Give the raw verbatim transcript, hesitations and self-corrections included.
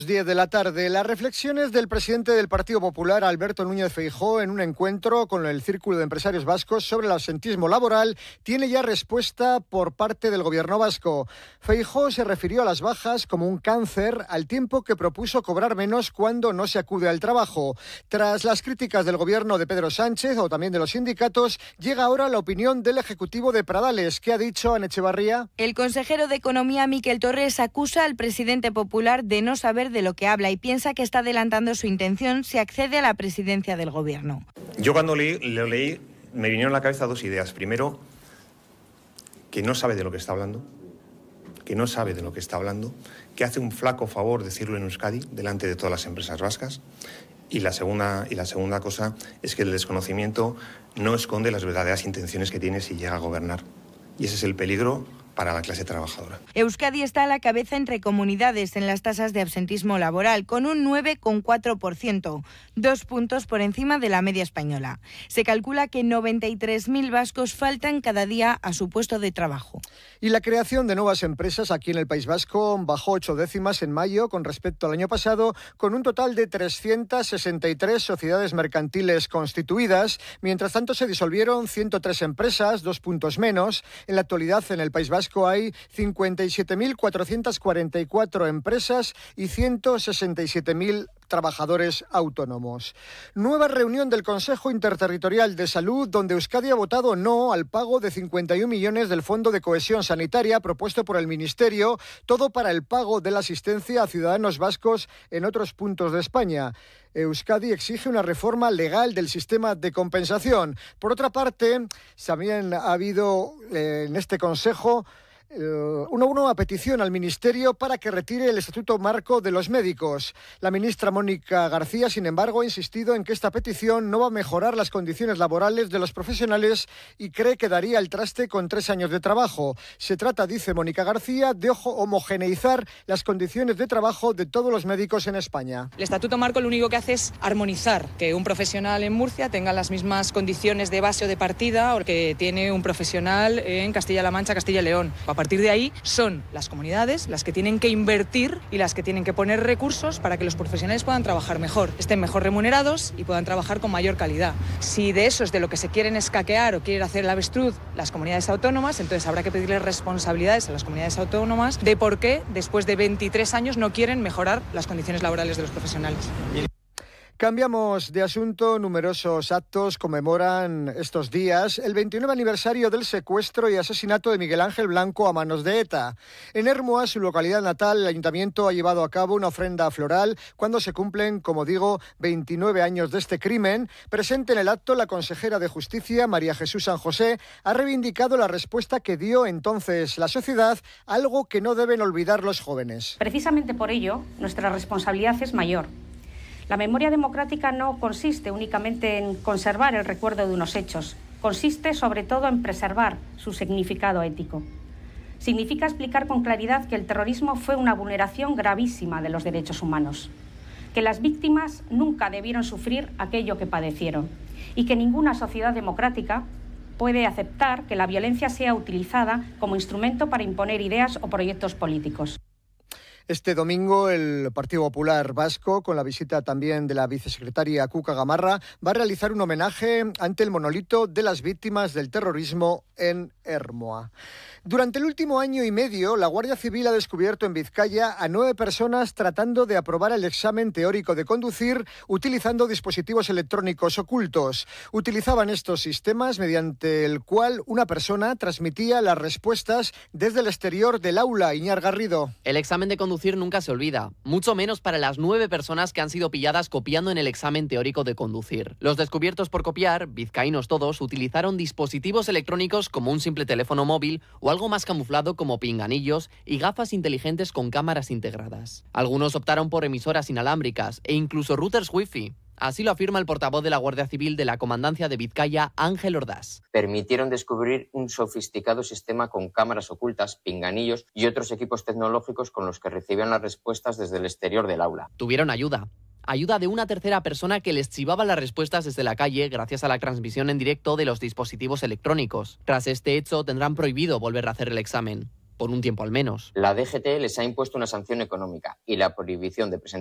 diez de la tarde, las reflexiones del presidente del Partido Popular, Alberto Núñez Feijóo, en un encuentro con el Círculo de Empresarios Vascos sobre el absentismo laboral, tiene ya respuesta por parte del gobierno vasco. Feijóo se refirió a las bajas como un cáncer, al tiempo que propuso cobrar menos cuando no se acude al trabajo. Tras las críticas del gobierno de Pedro Sánchez o también de los sindicatos, llega ahora la opinión del ejecutivo de Pradales. ¿Qué ha dicho Ana Echevarría? El consejero de Economía, Miquel Torres, acusa al presidente popular de no saber de lo que habla y piensa que está adelantando su intención si accede a la presidencia del gobierno. Yo cuando leí, lo leí me vinieron a la cabeza dos ideas. Primero, que no sabe de lo que está hablando, que no sabe de lo que está hablando, que hace un flaco favor decirlo en Euskadi delante de todas las empresas vascas. Y la segunda, y la segunda cosa es que el desconocimiento no esconde las verdaderas intenciones que tiene si llega a gobernar. Y ese es el peligro para la clase trabajadora. Euskadi está a la cabeza entre comunidades en las tasas de absentismo laboral, con un nueve coma cuatro por ciento, dos puntos por encima de la media española. Se calcula que noventa y tres mil vascos faltan cada día a su puesto de trabajo. Y la creación de nuevas empresas aquí en el País Vasco bajó ocho décimas en mayo con respecto al año pasado, con un total de trescientas sesenta y tres sociedades mercantiles constituidas. Mientras tanto, se disolvieron ciento tres empresas, dos puntos menos. En la actualidad, en el País Vasco hay cincuenta y siete mil cuatrocientas cuarenta y cuatro empresas y ciento sesenta y siete mil trabajadores autónomos. Nueva reunión del Consejo Interterritorial de Salud, donde Euskadi ha votado no al pago de cincuenta y un millones del Fondo de Cohesión Sanitaria propuesto por el Ministerio, todo para el pago de la asistencia a ciudadanos vascos en otros puntos de España. Euskadi exige una reforma legal del sistema de compensación. Por otra parte, también ha habido eh, en este Consejo una nueva petición al Ministerio para que retire el Estatuto Marco de los Médicos. La ministra Mónica García, sin embargo, ha insistido en que esta petición no va a mejorar las condiciones laborales de los profesionales y cree que daría el traste con tres años de trabajo. Se trata, dice Mónica García, de homogeneizar las condiciones de trabajo de todos los médicos en España. El Estatuto Marco lo único que hace es armonizar, que un profesional en Murcia tenga las mismas condiciones de base o de partida o que tiene un profesional en Castilla-La Mancha, Castilla y León. A partir de ahí son las comunidades las que tienen que invertir y las que tienen que poner recursos para que los profesionales puedan trabajar mejor, estén mejor remunerados y puedan trabajar con mayor calidad. Si de eso es de lo que se quieren escaquear o quieren hacer el avestruz las comunidades autónomas, entonces habrá que pedirles responsabilidades a las comunidades autónomas de por qué después de veintitrés años no quieren mejorar las condiciones laborales de los profesionales. Cambiamos de asunto. Numerosos actos conmemoran estos días el veintinueve aniversario del secuestro y asesinato de Miguel Ángel Blanco a manos de ETA. En Ermua, su localidad natal, el ayuntamiento ha llevado a cabo una ofrenda floral cuando se cumplen, como digo, veintinueve años de este crimen. Presente en el acto, la consejera de Justicia, María Jesús San José, ha reivindicado la respuesta que dio entonces la sociedad, algo que no deben olvidar los jóvenes. Precisamente por ello, nuestra responsabilidad es mayor. La memoria democrática no consiste únicamente en conservar el recuerdo de unos hechos, consiste sobre todo en preservar su significado ético. Significa explicar con claridad que el terrorismo fue una vulneración gravísima de los derechos humanos, que las víctimas nunca debieron sufrir aquello que padecieron y que ninguna sociedad democrática puede aceptar que la violencia sea utilizada como instrumento para imponer ideas o proyectos políticos. Este domingo el Partido Popular Vasco, con la visita también de la vicesecretaria Cuca Gamarra, va a realizar un homenaje ante el monolito de las víctimas del terrorismo en Ermua. Durante el último año y medio, la Guardia Civil ha descubierto en Vizcaya a nueve personas tratando de aprobar el examen teórico de conducir utilizando dispositivos electrónicos ocultos. Utilizaban estos sistemas mediante el cual una persona transmitía las respuestas desde el exterior del aula. Iñar Garrido. El examen de conducir nunca se olvida, mucho menos para las nueve personas que han sido pilladas copiando en el examen teórico de conducir. Los descubiertos por copiar, vizcaínos todos, utilizaron dispositivos electrónicos como un simple teléfono móvil o algo más camuflado como pinganillos y gafas inteligentes con cámaras integradas. Algunos optaron por emisoras inalámbricas e incluso routers wifi. Así lo afirma el portavoz de la Guardia Civil de la Comandancia de Vizcaya, Ángel Ordaz. Permitieron descubrir un sofisticado sistema con cámaras ocultas, pinganillos y otros equipos tecnológicos con los que recibían las respuestas desde el exterior del aula. Tuvieron ayuda. Ayuda de una tercera persona que les chivaba las respuestas desde la calle gracias a la transmisión en directo de los dispositivos electrónicos. Tras este hecho, tendrán prohibido volver a hacer el examen. por un tiempo al menos. La D G T les ha impuesto una sanción económica y la prohibición de presentar